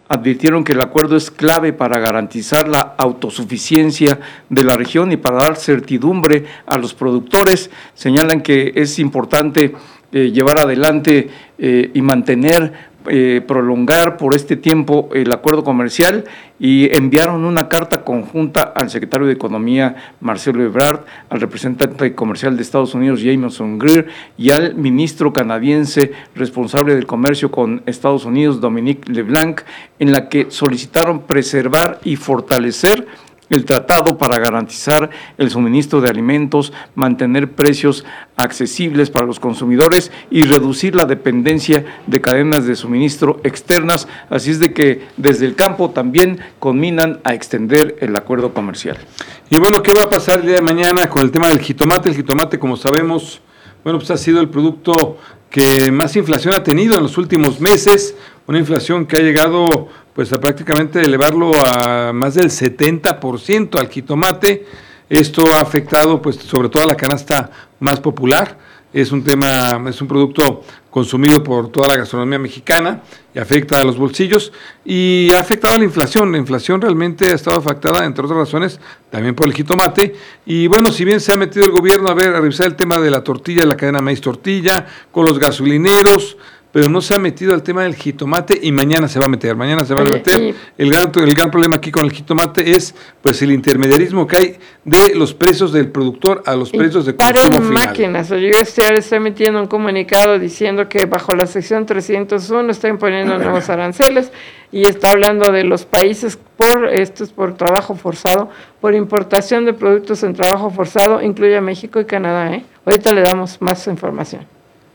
advirtieron que el acuerdo es clave para garantizar la autosuficiencia de la región y para dar certidumbre a los productores. Señalan que es importante llevar adelante y mantener, prolongar por este tiempo el acuerdo comercial, y enviaron una carta conjunta al secretario de Economía, Marcelo Ebrard, al representante comercial de Estados Unidos, Jameson Greer, y al ministro canadiense responsable del comercio con Estados Unidos, Dominique LeBlanc, en la que solicitaron preservar y fortalecer el tratado para garantizar el suministro de alimentos, mantener precios accesibles para los consumidores y reducir la dependencia de cadenas de suministro externas. Así es de que desde el campo también conminan a extender el acuerdo comercial. Y bueno, ¿qué va a pasar el día de mañana con el tema del jitomate? El jitomate, como sabemos, bueno, pues ha sido el producto que más inflación ha tenido en los últimos meses, una inflación que ha llegado pues a prácticamente elevarlo a más del 70% al jitomate. Esto ha afectado pues sobre todo a la canasta más popular. Es un producto consumido por toda la gastronomía mexicana y afecta a los bolsillos y ha afectado a la inflación. La inflación realmente ha estado afectada, entre otras razones, también por el jitomate. Y bueno, si bien se ha metido el gobierno a revisar el tema de la tortilla, de la cadena maíz tortilla, con los gasolineros, pero no se ha metido al tema del jitomate y mañana se va a meter. El gran problema aquí con el jitomate es pues el intermediarismo que hay de los precios del productor a los precios de consumo final. Máquinas, yo estoy metiendo un comunicado diciendo que bajo la sección 301 está imponiendo nuevos aranceles y está hablando de los países por trabajo forzado, por importación de productos en trabajo forzado, incluye a México y Canadá. Ahorita le damos más información.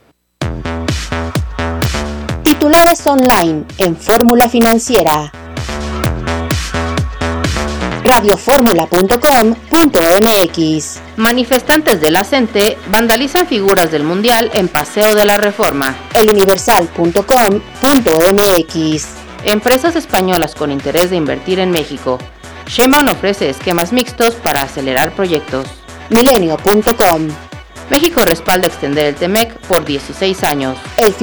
Titulares online en Fórmula Financiera. radioformula.com.mx. Manifestantes de la CENTE vandalizan figuras del Mundial en Paseo de la Reforma. eluniversal.com.mx. Empresas españolas con interés de invertir en México. Sheinbaum ofrece esquemas mixtos para acelerar proyectos. Milenio.com. México respalda extender el TEMEC por 16 años.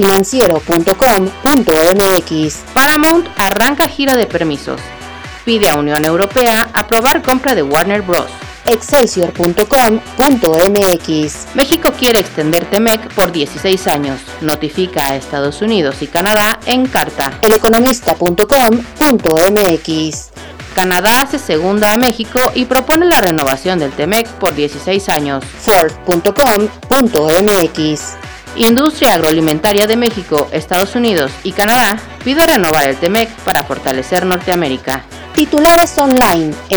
elfinanciero.com.mx. Paramount arranca gira de permisos. Pide a Unión Europea aprobar compra de Warner Bros. excelsior.com.mx. México quiere extender TEMEC por 16 años. Notifica a Estados Unidos y Canadá en carta. eleconomista.com.mx. Canadá hace segunda a México y propone la renovación del TEMEC por 16 años. Ford.com.mx. Industria agroalimentaria de México, Estados Unidos y Canadá pide renovar el TEMEC para fortalecer Norteamérica. Titulares online en